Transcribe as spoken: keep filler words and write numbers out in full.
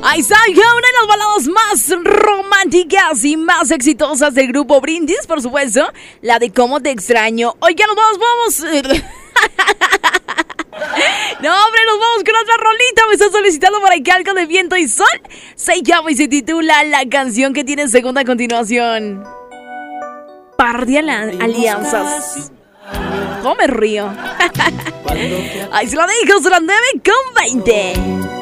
Ahí está, ya una de las baladas más románticas y más exitosas del grupo Brindis, por supuesto, la de Cómo te extraño. Oigan, nos vamos, vamos. No, hombre, nos vamos con otra rolita. Me está solicitando por acá algo de Viento y Sol. Se llama y se titula la canción que tiene segunda continuación. Par de alianzas. ¿Cómo me río? Ahí se lo dejo, se lo debe con veinte.